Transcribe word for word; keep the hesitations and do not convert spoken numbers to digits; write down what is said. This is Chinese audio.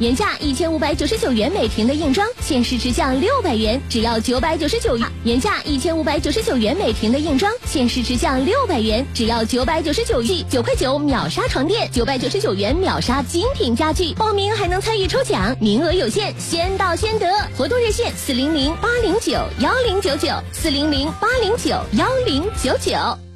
原价一千五百九十九元每瓶的硬装，限时直降六百元，只要九百九十九元。原价一千五百九十九元每瓶的硬装，限时直降六百元，只要九百九十九元。九块九秒杀床垫，九百九十九元秒杀精品家具。报名还能参与抽奖，名额有限，先到先得。活动热线四零零八零九幺零九九，四零零八零九幺零九九。